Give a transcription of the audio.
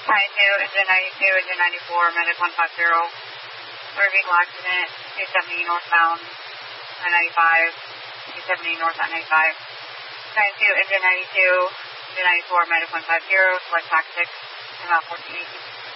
engine 92, engine 94, medic 150. Motor vehicle accident, 270 northbound, 95, 270 northbound 95. 92, engine 92, engine 94, medic 150, select tax 6, about 14.